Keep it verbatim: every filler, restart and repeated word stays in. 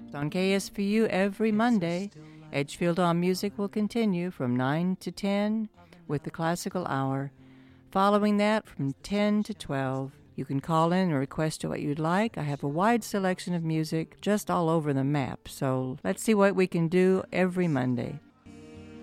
On K S V U every Monday, Edgefield on Music will continue from nine to ten with the Classical Hour. Following that, from ten to twelve, you can call in and request what you'd like. I have a wide selection of music just all over the map, so let's see what we can do every Monday.